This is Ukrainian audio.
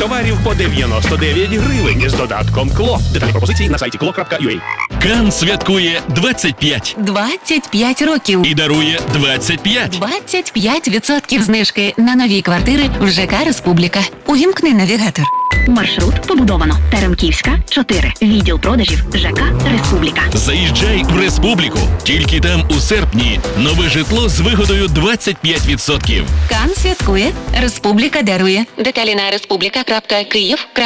товарів по 99 гривень з додатком КЛО. Деталі пропозиції на сайті klo.ua. Кан святкує 25 років. і дарує 25. 25% знижки на нові квартири в ЖК «Республіка». Увімкни навігатор. Маршрут побудовано. Теремківська, 4. Відділ продажів ЖК «Республіка». Заїжджай в Республіку. Тільки там у серпні нове житло з вигодою 25%. Кан святкує, «Республіка» дарує. Деталі на respublika.kyiv.ua.